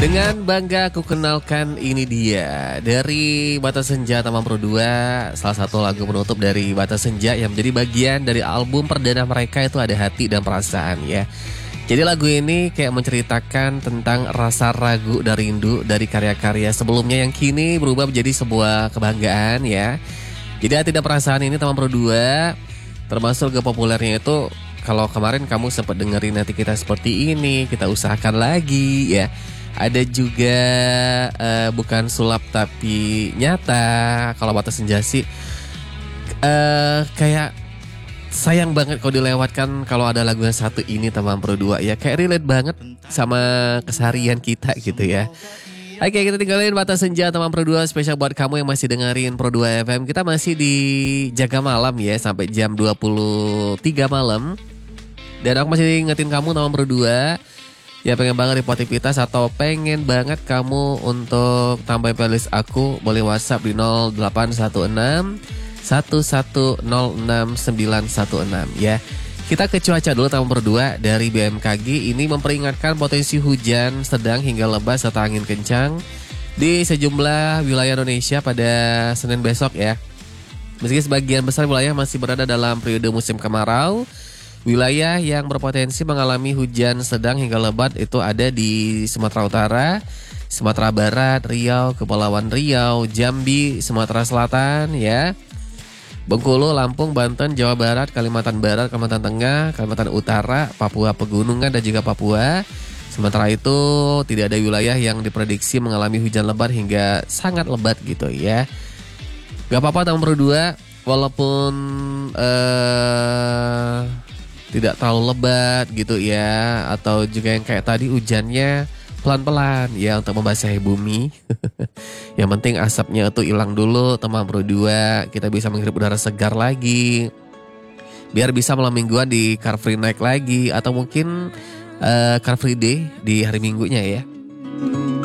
Dengan bangga aku kenalkan ini dia dari Bata Senja Taman Pro 2, salah satu lagu penutup dari Bata Senja yang menjadi bagian dari album perdana mereka itu ada Hati dan Perasaan ya. Jadi lagu ini kayak menceritakan tentang rasa ragu dan rindu dari karya-karya sebelumnya yang kini berubah menjadi sebuah kebanggaan ya. Jadi Hati dan Perasaan ini Taman Pro 2 termasuk ke populernya itu kalau kemarin kamu sempat dengerin Hati Kita Seperti Ini, Kita Usahakan Lagi ya. Ada juga bukan sulap tapi nyata. Kalau Bata Senja sih kayak sayang banget kalau dilewatkan kalau ada lagu yang satu ini Taman Pro 2 ya. Kayak relate banget sama keseharian kita gitu ya. Oke, kita tinggalin Bata Senja Taman Pro 2 spesial buat kamu yang masih dengerin Pro 2 FM. Kita masih di Jaga Malam ya sampai jam 23 malam. Dan aku masih ingetin kamu Taman Pro 2 ya, pengen banget report aktivitas atau pengen banget kamu untuk tambahin playlist aku, boleh WhatsApp di 0816 1106 916 ya. Kita ke cuaca dulu Taman Pro 2 dari BMKG. Ini memperingatkan potensi hujan sedang hingga lebat serta angin kencang di sejumlah wilayah Indonesia pada Senin besok ya. Meski sebagian besar wilayah masih berada dalam periode musim kemarau, wilayah yang berpotensi mengalami hujan sedang hingga lebat itu ada di Sumatera Utara, Sumatera Barat, Riau, Kepulauan Riau, Jambi, Sumatera Selatan ya, Bengkulu, Lampung, Banten, Jawa Barat, Kalimantan Barat, Kalimantan Tengah, Kalimantan Utara, Papua Pegunungan dan juga Papua. Sementara itu tidak ada wilayah yang diprediksi mengalami hujan lebat hingga sangat lebat gitu ya. Gak apa-apa Taman Pro 2 walaupun tidak terlalu lebat gitu ya, atau juga yang kayak tadi hujannya pelan-pelan ya untuk membasahi bumi. Yang penting asapnya itu hilang dulu Taman Pro 2, kita bisa menghirup udara segar lagi. Biar bisa malam mingguan di Car Free Night lagi atau mungkin Car Free Day di hari minggunya ya.